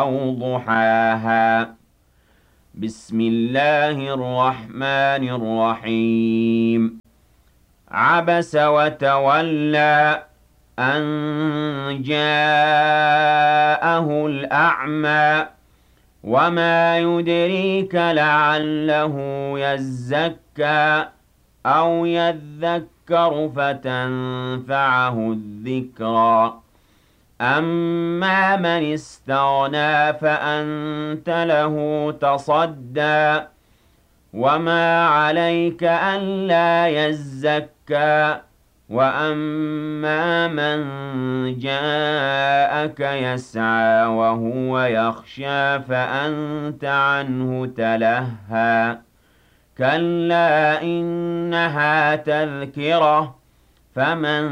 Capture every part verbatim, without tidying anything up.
أَوْ ضُحَاهَا بسم الله الرحمن الرحيم عبس وتولى أن جاءه الأعمى وما يدريك لعله يزكى أو يذكر فتنفعه الذكرى أما من استغنى فأنت له تصدى وما عليك ألا يزكى وأما من جاءك يسعى وهو يخشى فأنت عنه تلهى كلا إنها تذكرة فمن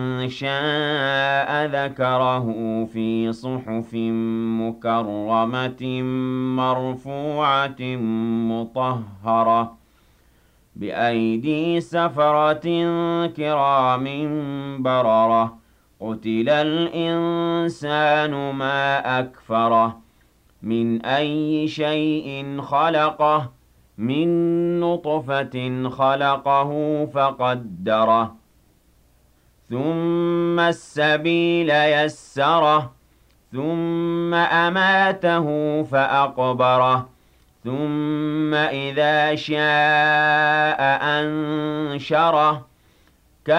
شاء ذكره في صحف مكرمة مرفوعة مطهرة بأيدي سفرة كرام بررة قتل الإنسان ما أكفره من أي شيء خلقه من نطفة خلقه فقدره ثم السبيل يسره ثم أماته فأقبره ثم إذا شاء أنشره